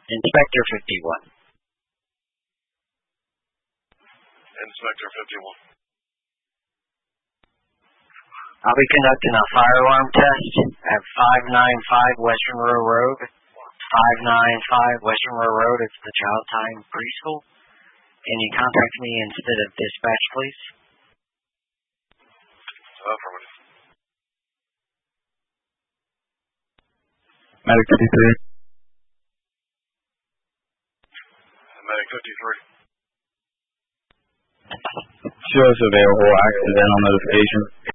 Inspector 51. Inspector 51. I'll be conducting a fire alarm test at 595 Western Row Road. 595 Western Row Road. It's the Child Time Preschool. Can you contact me instead of dispatch, please? Affirmative. Medic 53. Medic 53. Show us available accidental notification.